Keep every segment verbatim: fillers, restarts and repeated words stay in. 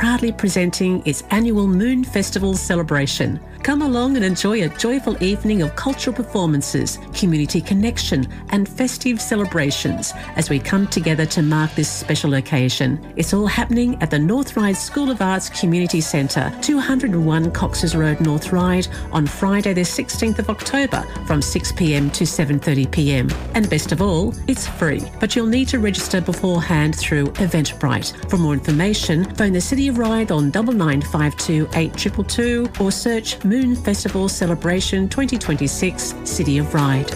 proudly presenting its annual Moon Festival celebration. Come along and enjoy a joyful evening of cultural performances, community connection and festive celebrations as we come together to mark this special occasion. It's all happening at the North Ryde School of Arts Community Centre, two oh one Cox's Road, North Ryde, on Friday the sixteenth of October from six p m to seven thirty p m. And best of all, it's free, but you'll need to register beforehand through Eventbrite. For more information, phone the City of Ryde on nine nine five two eight two two two or search Moon Festival Celebration twenty twenty-six City of Ryde.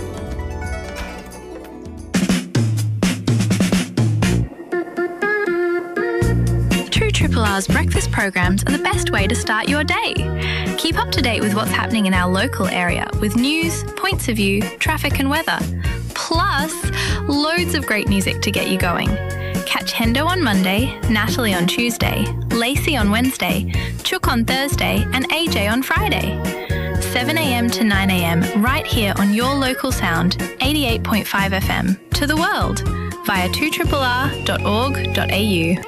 two R R R's breakfast programs are the best way to start your day. Keep up to date with what's happening in our local area with news, points of view, traffic and weather. Plus, loads of great music to get you going. Catch Hendo on Monday, Natalie on Tuesday, Lacey on Wednesday, Chook on Thursday and A J on Friday. seven a m to nine a m right here on your local sound, eighty-eight point five F M, to the world via two R R R dot org dot a u.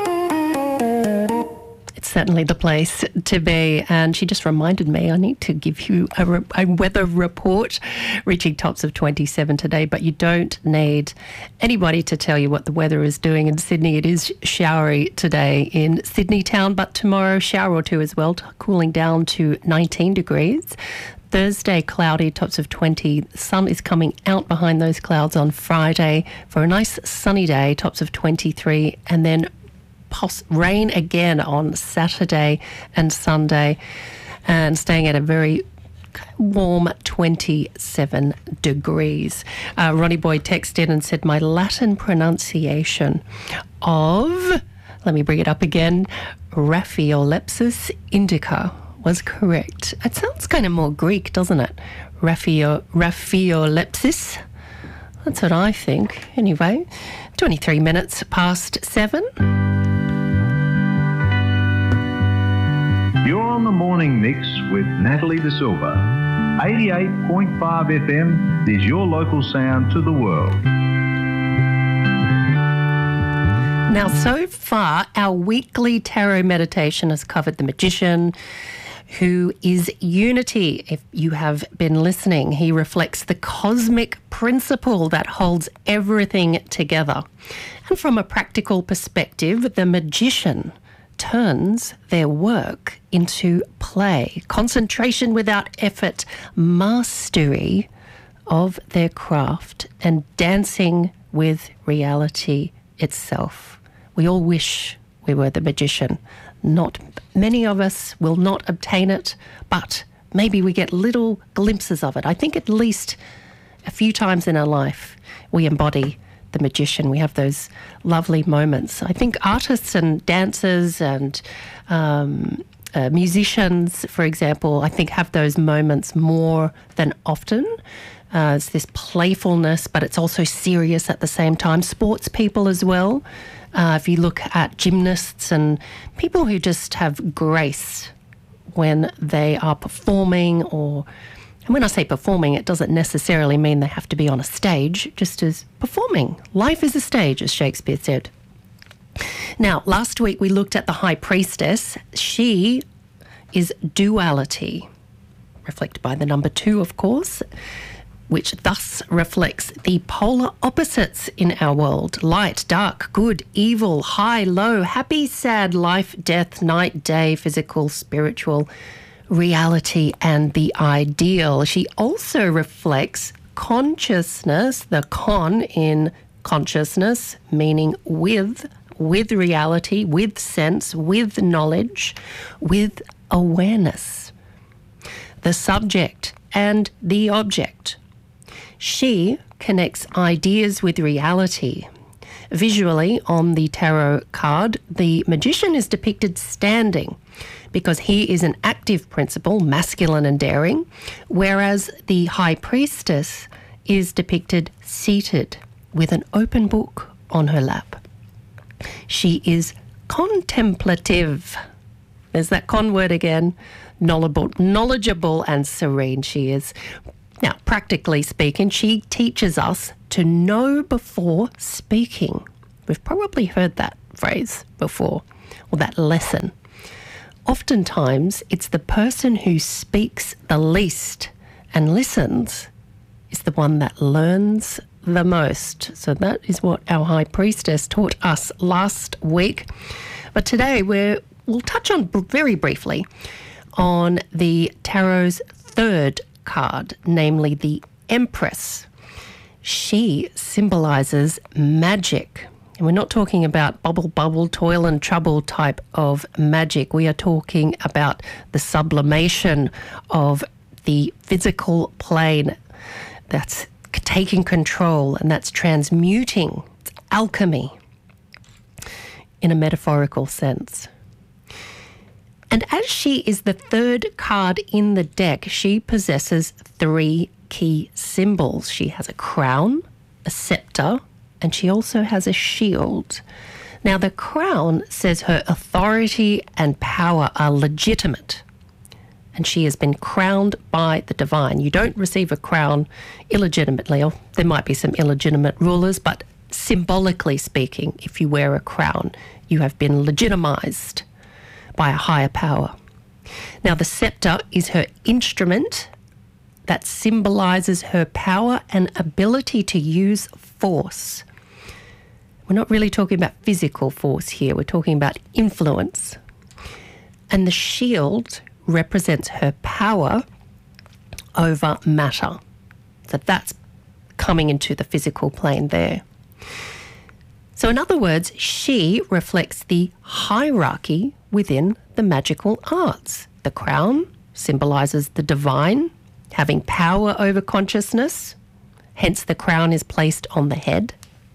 It's certainly the place to be. And she just reminded me I need to give you a, re- a weather report, reaching tops of twenty-seven today, but you don't need anybody to tell you what the weather is doing in Sydney. It is showery today in Sydney town, but tomorrow shower or two as well, t- cooling down to nineteen degrees. Thursday, cloudy, tops of twenty. The sun is coming out behind those clouds on Friday for a nice sunny day, tops of twenty-three, and then Poss- rain again on Saturday and Sunday, and staying at a very warm twenty-seven degrees. Uh, Ronnie Boy texted in and said, my Latin pronunciation of, let me bring it up again, Raphiolepis indica was correct. It sounds kind of more Greek, doesn't it? Raphio- Raphiolepis. That's what I think. Anyway, twenty-three minutes past seven. You're on the morning mix with Natalie De Silva. eighty-eight point five F M is your local sound to the world. Now, so far, our weekly tarot meditation has covered the magician, who is unity. If you have been listening, he reflects the cosmic principle that holds everything together. And from a practical perspective, the magician turns their work into play, concentration without effort, mastery of their craft, and dancing with reality itself. We all wish we were the magician. Not many of us will not obtain it, but maybe we get little glimpses of it. I think at least a few times in our life we embody the magician. We have those lovely moments. I think artists and dancers and um, uh, musicians, for example, I think have those moments more than often. Uh, it's this playfulness, but it's also serious at the same time. Sports people as well. Uh, if you look at gymnasts and people who just have grace when they are performing, or, and when I say performing, it doesn't necessarily mean they have to be on a stage, just as performing. Life is a stage, as Shakespeare said. Now, last week we looked at the High Priestess. She is duality, reflected by the number two, of course, which thus reflects the polar opposites in our world: light, dark, good, evil, high, low, happy, sad, life, death, night, day, physical, spiritual, reality, and the ideal. She also reflects consciousness, the con in consciousness, meaning with, with reality, with sense, with knowledge, with awareness. The subject and the object. She connects ideas with reality. Visually, on the tarot card, the magician is depicted standing because he is an active principle, masculine and daring, whereas the High Priestess is depicted seated with an open book on her lap. She is contemplative. There's that con word again. Knowledgeable, knowledgeable and serene she is. Now, practically speaking, she teaches us to know before speaking. We've probably heard that phrase before. or that lesson. Oftentimes, it's the person who speaks the least and listens is the one that learns the most. So that is what our High Priestess taught us last week. But today we're, we'll touch on very briefly on the Tarot's third card, namely the Empress. She symbolises magic. And we're not talking about bubble, bubble, toil and trouble type of magic. We are talking about the sublimation of the physical plane. That's taking control, and that's transmuting. It's alchemy in a metaphorical sense. And as she is the third card in the deck, she possesses three key symbols. She has a crown, a scepter, and she also has a shield. Now, the crown says her authority and power are legitimate, and she has been crowned by the divine. You don't receive a crown illegitimately, or there might be some illegitimate rulers, but symbolically speaking, if you wear a crown, you have been legitimized by a higher power. Now, the scepter is her instrument that symbolizes her power and ability to use force. We're not really talking about physical force here. We're talking about influence. And the shield represents her power over matter. So that's coming into the physical plane there. So in other words, she reflects the hierarchy within the magical arts. The crown symbolizes the divine, having power over consciousness. Hence the crown is placed on the head.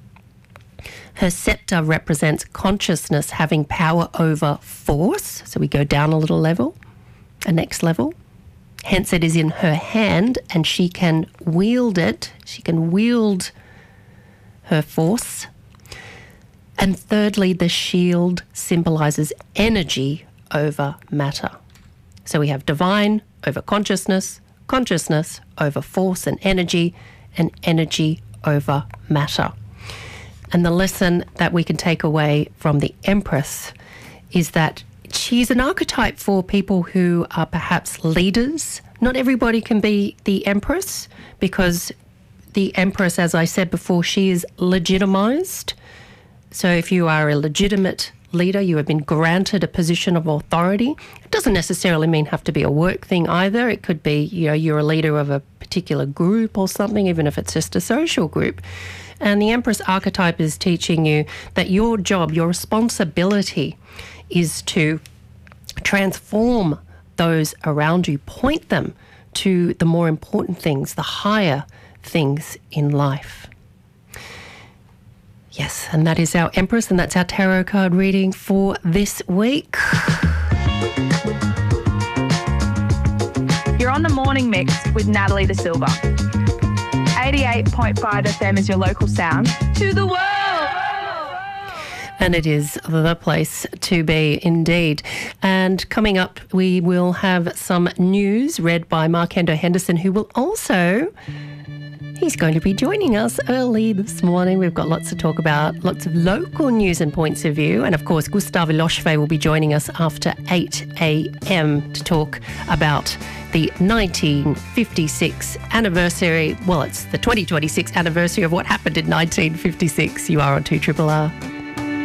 Her scepter represents consciousness having power over force. So we go down a little level, a next level. Hence it is in her hand and she can wield it. She can wield her force. And thirdly, the shield symbolizes energy over matter. So we have divine over consciousness, consciousness over force and energy, and energy over matter. And the lesson that we can take away from the Empress is that she's an archetype for people who are perhaps leaders. Not everybody can be the Empress, because the Empress, as I said before, she is legitimized. So if you are a legitimate leader, you have been granted a position of authority. It doesn't necessarily mean have to be a work thing either. It could be, you know, you're a leader of a particular group or something, even if it's just a social group. And the Empress archetype is teaching you that your job, your responsibility is to transform those around you, point them to the more important things, the higher things in life. Yes, and that is our Empress, and that's our tarot card reading for this week. You're on the Morning Mix with Natalie De Silva. eighty-eight point five F M is your local sound to the world. And it is the place to be indeed. And coming up, we will have some news read by Markendo Henderson, who will also... He's going to be joining us early this morning. We've got lots to talk about, lots of local news and points of view. And of course, Gustave Lochefei will be joining us after eight a.m. to talk about the nineteen fifty-six anniversary. Well, it's the twenty twenty-six anniversary of what happened in nineteen fifty-six. You are on two R R R.